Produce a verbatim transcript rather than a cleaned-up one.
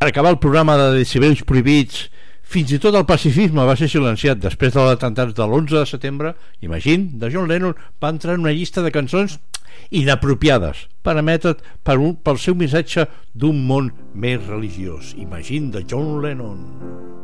Per acabar el programa de decibels prohibits, fins i tot el pacifisme va ser silenciat després de l'atemptat de l'onze de setembre. Imagine, de John Lennon va entrar en una llista de cançons inapropiades per emetre't per un, pel seu missatge d'un món més religiós. Imagine, de John Lennon.